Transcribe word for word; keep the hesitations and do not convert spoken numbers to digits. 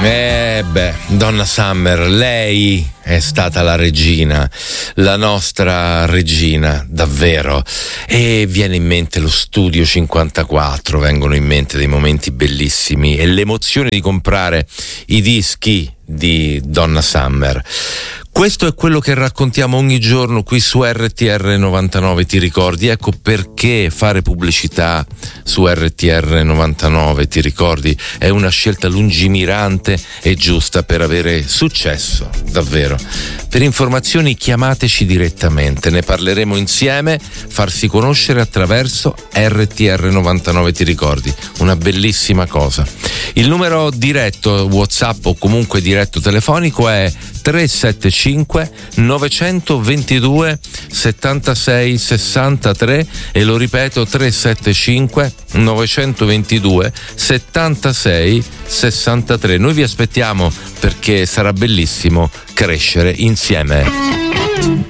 Eh beh, Donna Summer, lei è stata la regina, la nostra regina, davvero. E viene in mente lo Studio cinquantaquattro, vengono in mente dei momenti bellissimi e l'emozione di comprare i dischi di Donna Summer. Questo è quello che raccontiamo ogni giorno qui su R T R novantanove, ti ricordi? Ecco perché fare pubblicità su R T R novantanove, ti ricordi? È una scelta lungimirante e giusta per avere successo, davvero. Per informazioni chiamateci direttamente, ne parleremo insieme, farsi conoscere attraverso R T R novantanove, ti ricordi? Una bellissima cosa. Il numero diretto WhatsApp o comunque diretto telefonico è tre sette cinque nove due settantasei sessantatré e lo ripeto tre sette cinque nove due settantasei sessantatré. Noi vi aspettiamo perché sarà bellissimo crescere insieme.